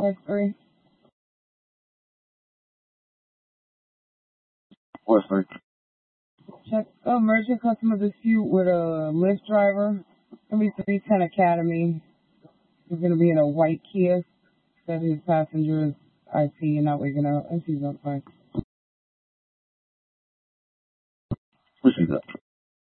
history. What history? Check emergent customer dispute with a Lyft driver. It's going to be 310 Academy. He's going to be in a white Kia. Said his passenger is IP and not waking up. And she's outside. Where she's at?